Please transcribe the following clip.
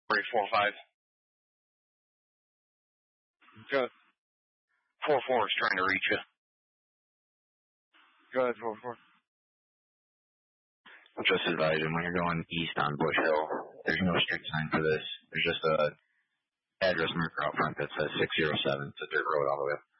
345. Good. 4-4 is trying to reach you. Go ahead, 4-4. Just advising, when you're going east on Bush Hill, there's no street sign for this. There's just a address marker out front that says 607. It's a dirt road all the way up.